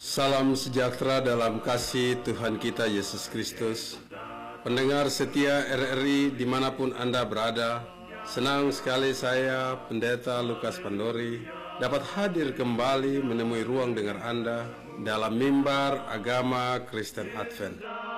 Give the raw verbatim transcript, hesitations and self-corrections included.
Salam sejahtera dalam kasih Tuhan kita Yesus Kristus. Pendengar setia R R I dimanapun Anda berada, senang sekali saya, Pendeta Lukas Pandori, dapat hadir kembali menemui ruang dengar Anda dalam mimbar agama Kristen Advent.